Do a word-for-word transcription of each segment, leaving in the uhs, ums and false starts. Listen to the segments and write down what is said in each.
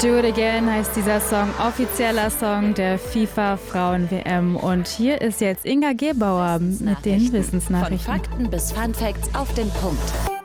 Do It Again heißt dieser Song, offizieller Song der FIFA-Frauen-W M. Und hier ist jetzt Inga Gebauer mit den Wissensnachrichten. Von Fakten bis Funfacts auf den Punkt.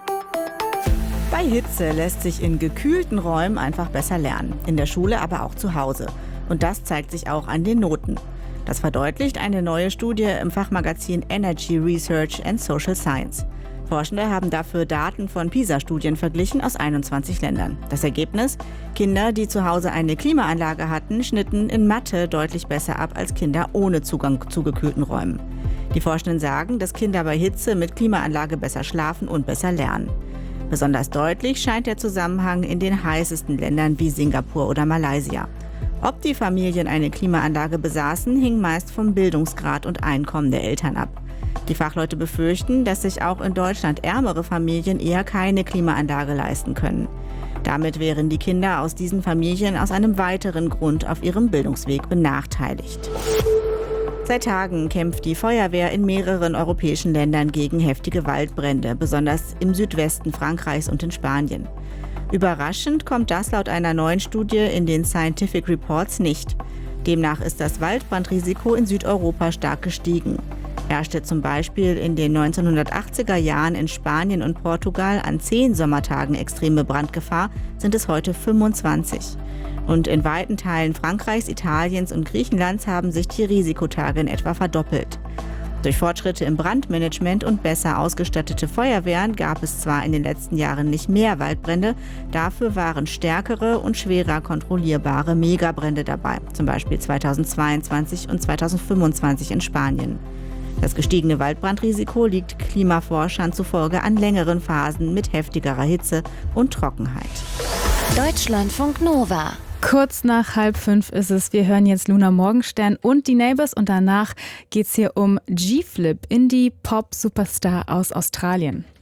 Bei Hitze lässt sich in gekühlten Räumen einfach besser lernen. In der Schule, aber auch zu Hause. Und das zeigt sich auch an den Noten. Das verdeutlicht eine neue Studie im Fachmagazin Energy Research and Social Science. Forschende haben dafür Daten von PISA-Studien verglichen aus einundzwanzig Ländern. Das Ergebnis? Kinder, die zu Hause eine Klimaanlage hatten, schnitten in Mathe deutlich besser ab als Kinder ohne Zugang zu gekühlten Räumen. Die Forschenden sagen, dass Kinder bei Hitze mit Klimaanlage besser schlafen und besser lernen. Besonders deutlich scheint der Zusammenhang in den heißesten Ländern wie Singapur oder Malaysia. Ob die Familien eine Klimaanlage besaßen, hing meist vom Bildungsgrad und Einkommen der Eltern ab. Die Fachleute befürchten, dass sich auch in Deutschland ärmere Familien eher keine Klimaanlage leisten können. Damit wären die Kinder aus diesen Familien aus einem weiteren Grund auf ihrem Bildungsweg benachteiligt. Seit Tagen kämpft die Feuerwehr in mehreren europäischen Ländern gegen heftige Waldbrände, besonders im Südwesten Frankreichs und in Spanien. Überraschend kommt das laut einer neuen Studie in den Scientific Reports nicht. Demnach ist das Waldbrandrisiko in Südeuropa stark gestiegen. Herrschte zum Beispiel in den neunzehnhundertachtziger Jahren in Spanien und Portugal an zehn Sommertagen extreme Brandgefahr, sind es heute fünfundzwanzig. Und in weiten Teilen Frankreichs, Italiens und Griechenlands haben sich die Risikotage in etwa verdoppelt. Durch Fortschritte im Brandmanagement und besser ausgestattete Feuerwehren gab es zwar in den letzten Jahren nicht mehr Waldbrände, dafür waren stärkere und schwerer kontrollierbare Megabrände dabei, zum Beispiel zweitausendzweiundzwanzig und zweitausendfünfundzwanzig in Spanien. Das gestiegene Waldbrandrisiko liegt Klimaforschern zufolge an längeren Phasen mit heftigerer Hitze und Trockenheit. Deutschlandfunk Nova. Kurz nach halb fünf ist es. Wir hören jetzt Luna Morgenstern und die Neighbours und danach geht's hier um G-Flip, Indie-Pop-Superstar aus Australien.